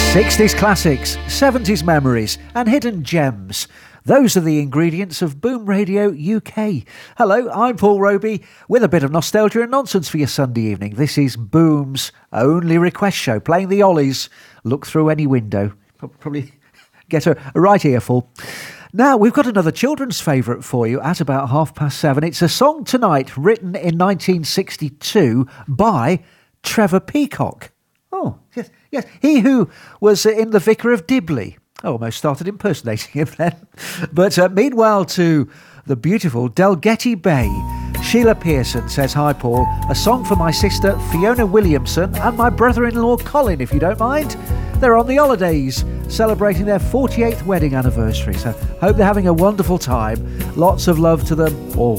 60s classics, 70s memories and hidden gems. Those are the ingredients of Boom Radio UK. Hello, I'm Paul Roby with a bit of nostalgia and nonsense for your Sunday evening. This is Boom's only request show, playing the Ollies. Look through any window. Probably get a right earful. Now, we've got another children's favourite for you at about 7:30. It's a song tonight written in 1962 by Trevor Peacock. Oh, yes. He who was in The Vicar of Dibley. I almost started impersonating him then. But meanwhile to the beautiful Dalgety Bay, Sheila Pearson says, "Hi Paul, a song for my sister Fiona Williamson and my brother-in-law Colin, if you don't mind. They're on the holidays, celebrating their 48th wedding anniversary, so hope they're having a wonderful time. Lots of love to them all."